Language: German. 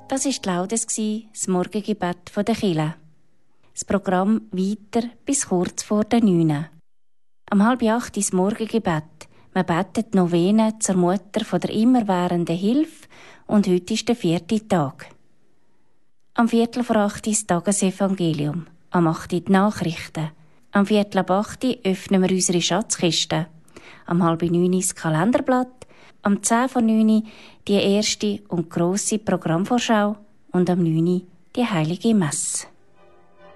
Das war die Laudes, das Morgengebet der Kirche. Das Programm weiter bis kurz vor der 9. Am 7:30 das Morgengebet. Man betet Novene zur Mutter von der immerwährenden Hilfe und heute ist der 4. Tag. Am 7:45 das Tagesevangelium. Am 8 die Nachrichten. Am 7:45 öffnen wir unsere Schatzkiste. Am 8:30 das Kalenderblatt. Am 10:09 die erste und grosse Programmvorschau und am 9 die Heilige Messe.